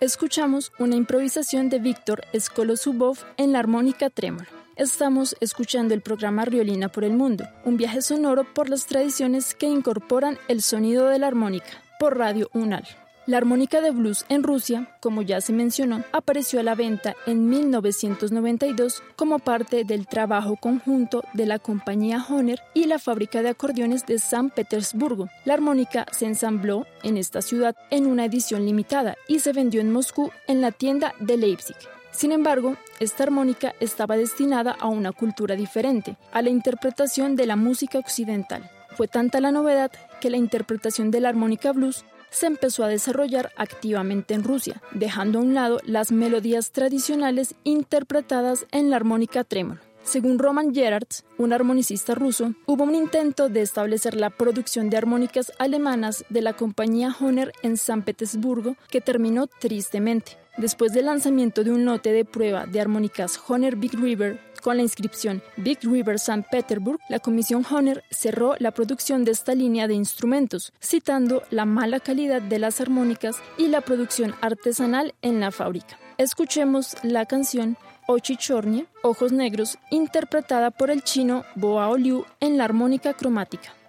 Escuchamos una improvisación de Víctor Skolosubov en la armónica trémolo. Estamos escuchando el programa Riolina por el Mundo, un viaje sonoro por las tradiciones que incorporan el sonido de la armónica, por Radio UNAL. La armónica de blues en Rusia, como ya se mencionó, apareció a la venta en 1992 como parte del trabajo conjunto de la compañía Hohner y la fábrica de acordeones de San Petersburgo. La armónica se ensambló en esta ciudad en una edición limitada y se vendió en Moscú en la tienda de Leipzig. Sin embargo, esta armónica estaba destinada a una cultura diferente, a la interpretación de la música occidental. Fue tanta la novedad que la interpretación de la armónica blues se empezó a desarrollar activamente en Rusia, dejando a un lado las melodías tradicionales interpretadas en la armónica trémolo. Según Roman Gerhardt, un armonicista ruso, hubo un intento de establecer la producción de armónicas alemanas de la compañía Hohner en San Petersburgo, que terminó tristemente. Después del lanzamiento de un lote de prueba de armónicas Hohner Big River con la inscripción Big River St. Petersburg, la comisión Hohner cerró la producción de esta línea de instrumentos, citando la mala calidad de las armónicas y la producción artesanal en la fábrica. Escuchemos la canción Ochi Chornie, Ojos Negros, interpretada por el chino Boao Liu en la armónica cromática.